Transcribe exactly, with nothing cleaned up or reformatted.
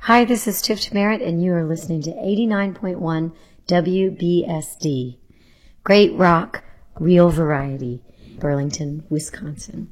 Hi, this is Tiff Merritt, and you are listening to eighty-nine point one W B S D. Great rock, real variety, Burlington, Wisconsin.